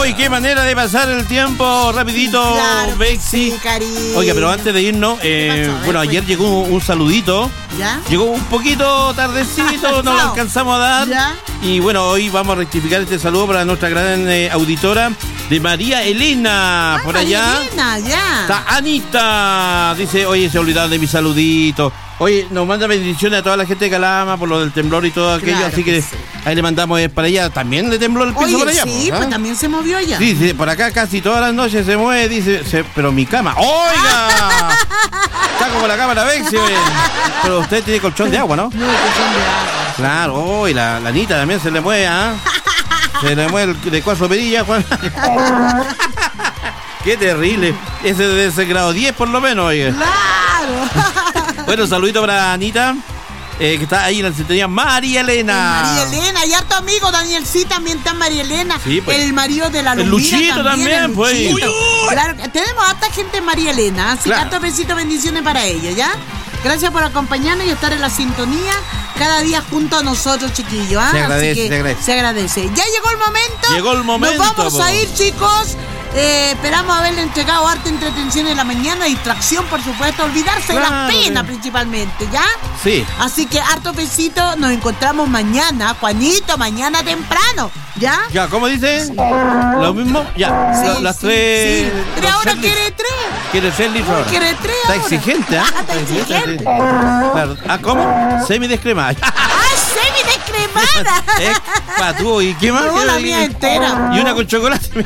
¡Uy, qué manera de pasar el tiempo! Rapidito, Claro, Bexi. sí, cariño. Oiga, pero antes de irnos, bueno, ayer llegó un saludito. ¿Ya? Llegó un poquito tardecito, no lo alcanzamos a dar. ¿Ya? Y bueno, hoy vamos a rectificar este saludo para nuestra gran auditora de María Elena. Por María allá Elena, ya. está Anita. Dice, oye, se olvidaron de mi saludito. Oye, nos manda bendiciones a toda la gente de Calama por lo del temblor y todo aquello. Claro así que sí. Ahí le mandamos para allá. También le tembló el piso. Oye, por allá. sí, pues también se movió ya. Sí, por acá casi todas las noches se mueve, dice, pero mi cama. ¡Oiga! Está como la cámara Bexi, oye. Pero usted tiene colchón de agua, ¿no? No, colchón de agua. Claro, y la Anita también se le mueve, ¿ah? Se le mueve el de Cuazo Perilla, Juan. Qué terrible. Ese debe ser grado 10 por lo menos, oye. ¡Claro! Bueno, saludito para Anita, que está ahí en la sintonía. María Elena. María Elena, y harto amigo, Daniel, sí, también está María Elena. Sí, pues. El marido de la El Lumina Luchito también, el pues. Luchito. Uy, uy. Claro, tenemos harta gente en María Elena, así Claro. que hartos besitos, bendiciones para ella, ¿ya? Gracias por acompañarnos y estar en la sintonía cada día junto a nosotros, chiquillos. Se agradece, Así que se agradece. se agradece. Ya llegó el momento. Llegó el momento, Nos vamos po. a ir, chicos. Esperamos haberle entregado harta entretención en la mañana, distracción, por supuesto, olvidarse de las Claro, penas sí. principalmente, ¿ya? Sí. Así que hartos besitos, nos encontramos mañana, Juanito, mañana temprano, ¿ya? Ya, ¿cómo dice? ¿Lo mismo? Ya, Sí, las sí, tres. sí. Pero los ahora 6 litros. quiere 3. Quiere 6 litros ahora. Quiere 3 Está ahora. exigente, ¿ah? Está exigente. Sí. Claro. ¿Ah, cómo? Semi-descremada. ¡Ah, semi-descremada! Patú, ¿y qué más? No, la mía entera. Y una con chocolate.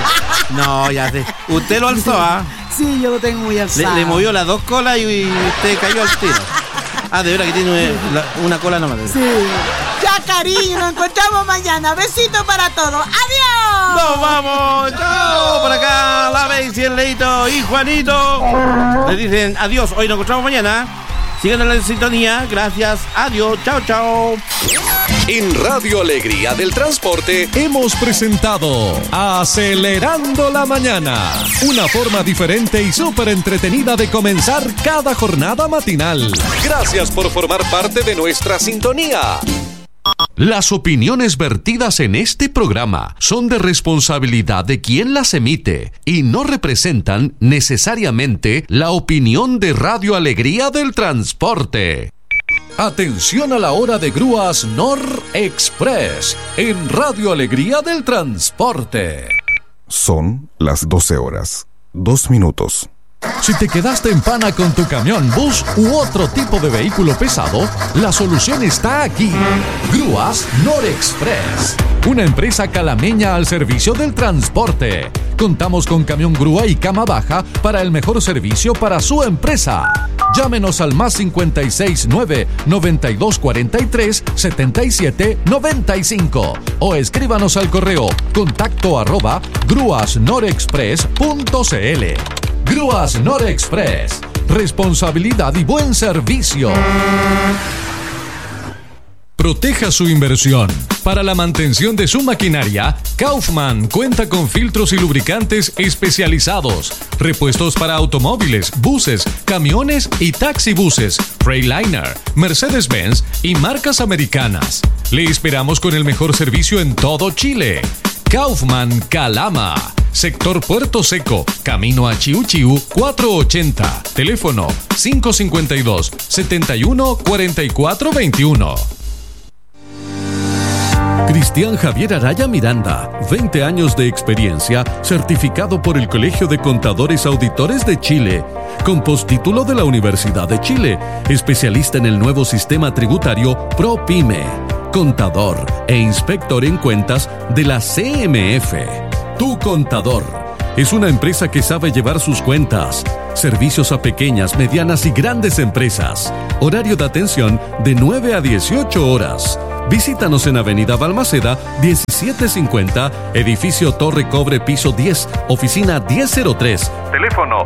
No, ya sé. Usted lo alzó, ¿ah? Sí, yo lo tengo muy alzado. Le movió las dos colas y usted cayó al tiro. Ah, de verdad que tiene una cola nomás. Sí. Ya, cariño, nos encontramos mañana. Besitos para todos. ¡Adiós! ¡Nos vamos! ¡Chao! Por acá, la Bexi, el Leito y Juanito. Les dicen adiós. Hoy nos encontramos mañana. Sigan en la sintonía. Gracias. Adiós. Chao, chao. En Radio Alegría del Transporte Hemos presentado Acelerando la Mañana, una forma diferente y súper entretenida de comenzar cada jornada matinal. Gracias por formar parte de nuestra sintonía. Las opiniones vertidas en este programa son de responsabilidad de quien las emite y no representan necesariamente la opinión de Radio Alegría del Transporte. Atención a la hora de grúas Nor Express en Radio Alegría del Transporte. Son las 12 horas, 2 minutos. Si te quedaste en pana con tu camión, bus u otro tipo de vehículo pesado, la solución está aquí. Grúas Norexpress, una empresa calameña al servicio del transporte. Contamos con camión grúa y cama baja para el mejor servicio para su empresa. Llámenos al más 569 9243 7795 o escríbanos al correo contacto@grúasnorexpress.cl. Grúas Norexpress. Responsabilidad y buen servicio. Proteja su inversión. Para la mantención de su maquinaria, Kaufman cuenta con filtros y lubricantes especializados, repuestos para automóviles, buses, camiones y taxibuses, Freightliner, Mercedes-Benz y marcas americanas. Le esperamos con el mejor servicio en todo Chile. Kaufman Calama, sector Puerto Seco, camino a Chiu Chiu 480, teléfono 552-714421. Cristian Javier Araya Miranda, 20 años de experiencia, certificado por el Colegio de Contadores Auditores de Chile, con postítulo de la Universidad de Chile, especialista en el nuevo sistema tributario ProPyme, contador e inspector en cuentas de la CMF. Tu Contador es una empresa que sabe llevar sus cuentas. Servicios a pequeñas, medianas y grandes empresas. Horario de atención de 9 a 18 horas. Visítanos en Avenida Balmaceda, 1750, edificio Torre Cobre, piso 10, oficina 1003. Teléfono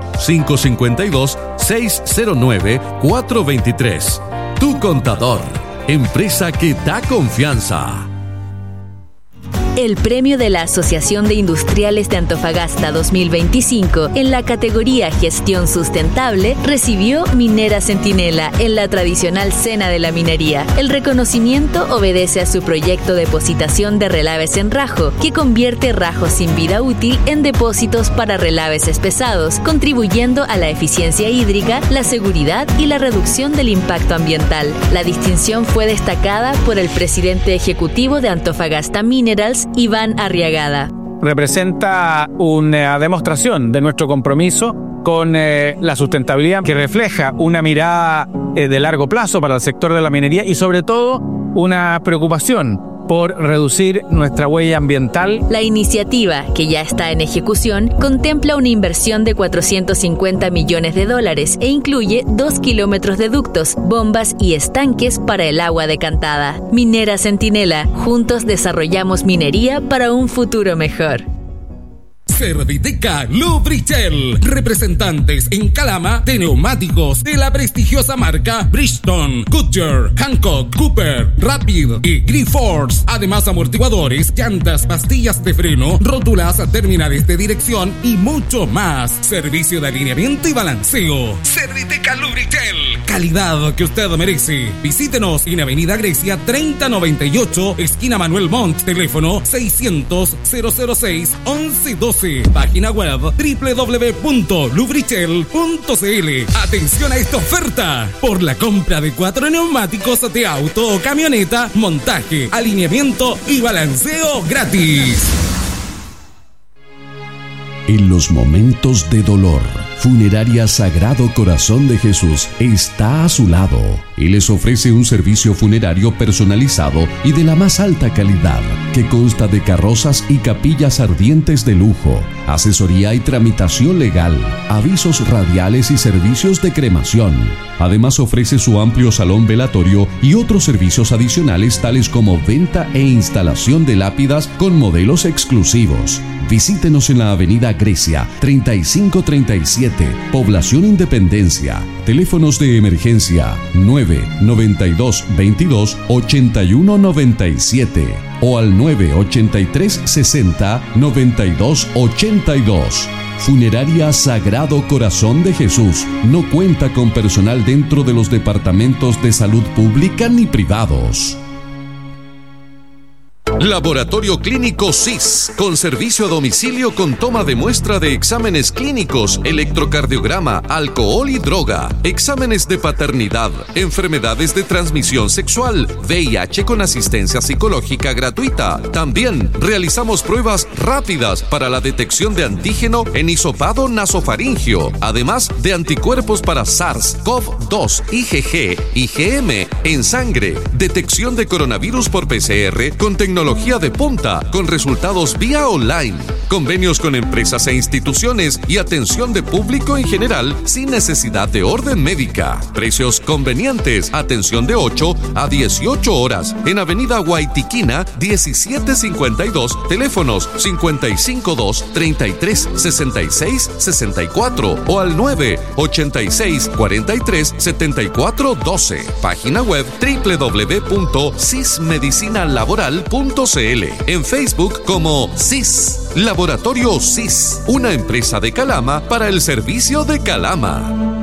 552-609-423. Tu Contador, empresa que da confianza. El premio de la Asociación de Industriales de Antofagasta 2025 en la categoría Gestión Sustentable recibió Minera Centinela en la tradicional Cena de la Minería. El reconocimiento obedece a su proyecto de depositación de relaves en rajo, que convierte rajos sin vida útil en depósitos para relaves pesados, contribuyendo a la eficiencia hídrica, la seguridad y la reducción del impacto ambiental. La distinción fue destacada por el presidente ejecutivo de Antofagasta Minerals, Iván Arriagada. Representa una demostración de nuestro compromiso con la sustentabilidad, que refleja una mirada de largo plazo para el sector de la minería y sobre todo una preocupación por reducir nuestra huella ambiental. La iniciativa, que ya está en ejecución, contempla una inversión de $450 millones e incluye 2 kilómetros de ductos, bombas y estanques para el agua decantada. Minera Centinela, juntos desarrollamos minería para un futuro mejor. Serviteca Lubritel, representantes en Calama de neumáticos de la prestigiosa marca Bridgestone, Goodyear, Hankook, Cooper, Rapid y Grifols. Además, amortiguadores, llantas, pastillas de freno, rótulas, terminales de dirección y mucho más. Servicio de alineamiento y balanceo. Serviteca Lubritel, calidad que usted merece. Visítenos en Avenida Grecia 3098, esquina Manuel Montt, teléfono 600-006-1112. Página web www.lubritel.cl. Atención a esta oferta. Por la compra de 4 neumáticos de auto o camioneta, montaje, alineamiento y balanceo gratis. En los momentos de dolor, Funeraria Sagrado Corazón de Jesús está a su lado y les ofrece un servicio funerario personalizado y de la más alta calidad, que consta de carrozas y capillas ardientes de lujo, asesoría y tramitación legal, avisos radiales y servicios de cremación. Además, ofrece su amplio salón velatorio y otros servicios adicionales tales como venta e instalación de lápidas con modelos exclusivos. Visítenos en la Avenida Grecia 3537, Población Independencia. Teléfonos de emergencia 992 22 81 97 o al 983 60 92 82. Funeraria Sagrado Corazón de Jesús no cuenta con personal dentro de los departamentos de salud pública ni privados. Laboratorio Clínico SIS, con servicio a domicilio con toma de muestra de exámenes clínicos, electrocardiograma, alcohol y droga, exámenes de paternidad, enfermedades de transmisión sexual, VIH con asistencia psicológica gratuita. También realizamos pruebas rápidas para la detección de antígeno en hisopado nasofaringio, además de anticuerpos para SARS-CoV-2, IgG, IgM en sangre, detección de coronavirus por PCR con tecnología de punta, con resultados vía online, convenios con empresas e instituciones y atención de público en general sin necesidad de orden médica. Precios convenientes, atención de 8 a 18 horas en Avenida Guaitiquina 1752, teléfonos 552 33 66 64 o al 986 43 74 12. Página web www.sismedicinalaboral.cl. En Facebook como SIS, Laboratorio SIS, una empresa de Calama para el servicio de Calama.